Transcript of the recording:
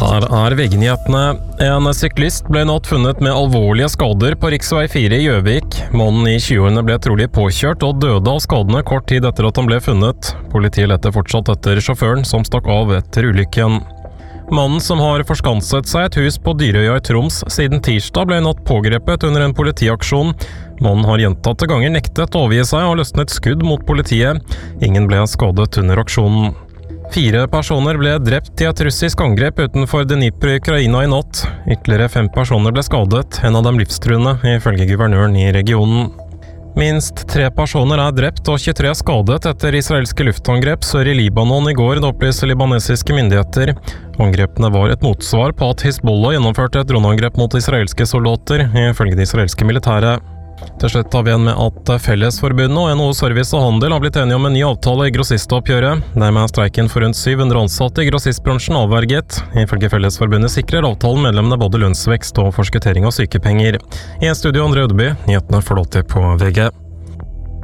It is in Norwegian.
Her VG-nyhetene. En syklist ble natt funnet med alvorlige skader på riksvei 4 i Gjøvik. Mannen i 20-årene ble trolig påkjørt og døde av skadene kort tid etter at han ble funnet. Politiet leter fortsatt etter sjåføren som stakk av etter ulykken. Mannen som har forskanset seg et hus på Dyrøya i Troms siden tirsdag ble natt pågrepet under en politiaksjon. Mannen har gjentatte ganger nektet å overgi seg og løsnet skudd mot politiet. Ingen ble skadet under aksjonen. 4 personer ble drept i et russisk angrep utenfor Dnipro i Ukraina i natt. Ytterligere 5 personer ble skadet, en av dem livstruende, ifølge guvernøren i regionen. Minst 3 personer er drept og 23 skadet etter israelske luftangrep sør i Libanon i går, det opplyser libanesiske myndigheter. Angrepene var et motsvar på at Hizbollah gjennomførte et droneangrep mot israelske soldater, ifølge det israelske militæret. Til slutt tar vi igjen med at Fellesforbundet og NHO Service og Handel har blitt enige om en ny avtale i grossistoppgjøret. Dermed er streiken for rundt 700 ansatte i grossistbransjen avverget. Ifølge Fellesforbundet sikrer avtalen medlemmene både lønnsvekst og forskuttering av sykepenger. I studio André Ødeby, nyhetene får lov til på VG.